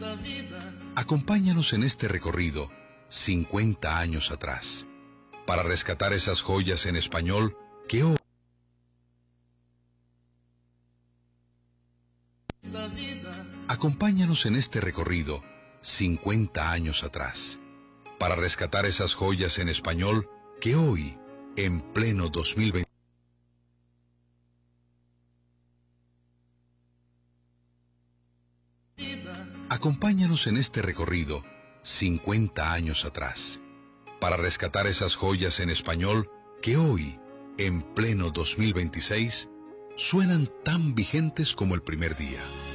Acompáñanos en este recorrido 50 años atrás, para rescatar esas joyas en español que hoy... Acompáñanos en este recorrido 50 años atrás, para rescatar esas joyas en español que hoy, en pleno 2020... Acompáñanos en este recorrido 50 años atrás, para rescatar esas joyas en español que hoy, en pleno 2026, suenan tan vigentes como el primer día.